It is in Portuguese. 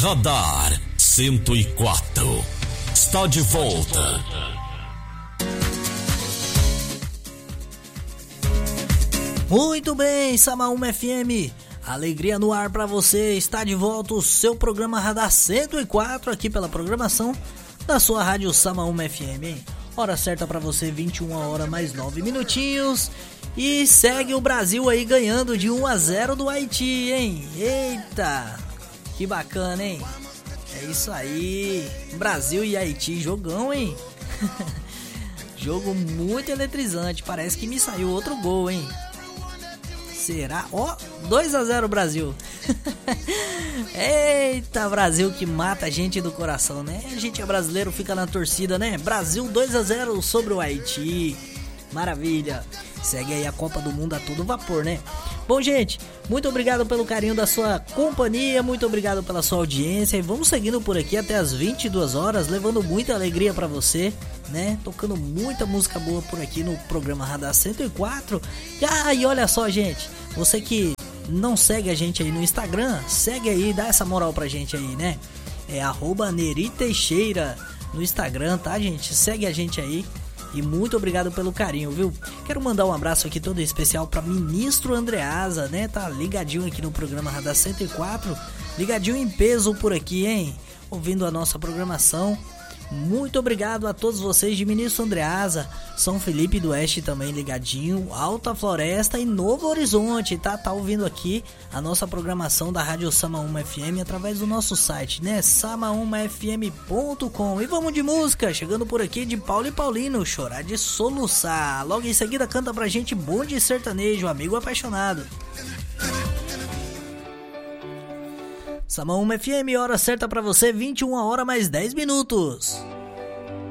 Radar 104 está de volta. Muito bem, Samaúma FM, alegria no ar pra você. Está de volta o seu programa Radar 104 aqui pela programação da sua rádio Samaúma FM, hein? Hora certa pra você, 21 horas mais 9 minutinhos. E segue o Brasil aí ganhando de 1-0 do Haiti, hein? Eita, que bacana, hein? É isso aí, Brasil e Haiti, jogão, hein? Jogo muito eletrizante, parece que me saiu outro gol, hein? Será? Ó, 2-0 Brasil. Eita, Brasil que mata a gente do coração, né? A gente é brasileiro, fica na torcida, né? Brasil 2-0 sobre o Haiti. Maravilha. Segue aí a Copa do Mundo a todo vapor, né? Bom, gente, muito obrigado pelo carinho da sua companhia, muito obrigado pela sua audiência. E vamos seguindo por aqui até as 22 horas, levando muita alegria pra você, né? Tocando muita música boa por aqui no programa Radar 104. E olha só, gente, você que não segue a gente aí no Instagram, segue aí, dá essa moral pra gente aí, né? É @NeriTeixeira no Instagram, tá, gente? Segue a gente aí. E muito obrigado pelo carinho, viu? Quero mandar um abraço aqui todo especial para Ministro Andreasa, né? Tá ligadinho aqui no programa Radar 104. Ligadinho em peso por aqui, hein? Ouvindo a nossa programação. Muito obrigado a todos vocês de Ministro Andreasa, São Felipe do Oeste também ligadinho, Alta Floresta e Novo Horizonte, tá? Tá ouvindo aqui a nossa programação da Rádio Samaúma FM através do nosso site, né? samaumafm.com. E vamos de música, chegando por aqui de Paulo e Paulino, Chorar de Soluçar. Logo em seguida canta pra gente Bonde Sertanejo, Amigo Apaixonado. Samaúma FM, hora certa pra você, 21 horas mais 10 minutos.